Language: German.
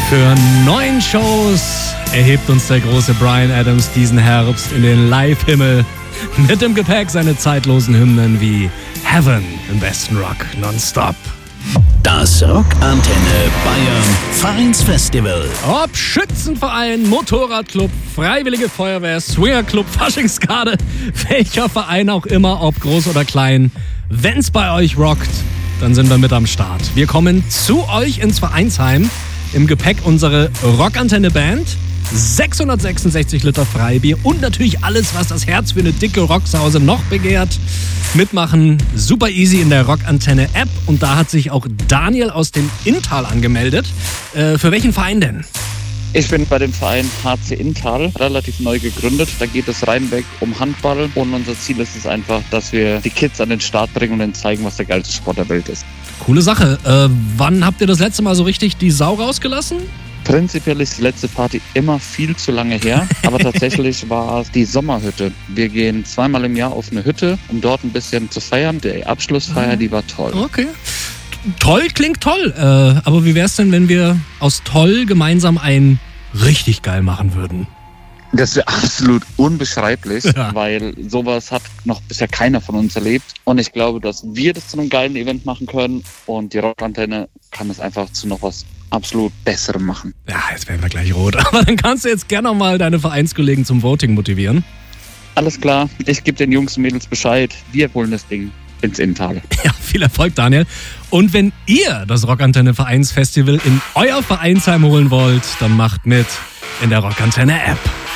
Für 9 Shows erhebt uns der große Bryan Adams diesen Herbst in den Live-Himmel. Mit im Gepäck seine zeitlosen Hymnen wie Heaven im besten Rock nonstop. Das Rockantenne Bayern Vereinsfestival. Ob Schützenverein, Motorradclub, Freiwillige Feuerwehr, Swingerclub, Faschingsgarde, welcher Verein auch immer, ob groß oder klein, wenn's bei euch rockt, dann sind wir mit am Start. Wir kommen zu euch ins Vereinsheim. Im Gepäck unsere Rockantenne-Band, 666 Liter Freibier und natürlich alles, was das Herz für eine dicke Rocksause noch begehrt. Mitmachen super easy in der Rockantenne-App und da hat sich auch Daniel aus dem Inntal angemeldet. Für welchen Verein denn? Ich bin bei dem Verein HC Inntal, relativ neu gegründet. Da geht es reinweg um Handball und unser Ziel ist es einfach, dass wir die Kids an den Start bringen und ihnen zeigen, was der geilste Sport der Welt ist. Coole Sache. Wann habt ihr das letzte Mal so richtig die Sau rausgelassen? Prinzipiell ist die letzte Party immer viel zu lange her, aber tatsächlich war es die Sommerhütte. Wir gehen 2-mal im Jahr auf eine Hütte, um dort ein bisschen zu feiern. Die Abschlussfeier, die war toll. Okay. Toll klingt toll. Aber wie wär's denn, wenn wir aus toll gemeinsam ein richtig geil machen würden? Das wäre absolut unbeschreiblich, weil sowas hat noch bisher keiner von uns erlebt. Und ich glaube, dass wir das zu einem geilen Event machen können und die Rockantenne kann es einfach zu noch was absolut Besserem machen. Ja, jetzt werden wir gleich rot. Aber dann kannst du jetzt gerne noch mal deine Vereinskollegen zum Voting motivieren. Alles klar, ich gebe den Jungs und Mädels Bescheid. Wir holen das Ding ins Inntal. Ja, viel Erfolg, Daniel. Und wenn ihr das Rockantenne Vereinsfestival in euer Vereinsheim holen wollt, dann macht mit in der Rockantenne App.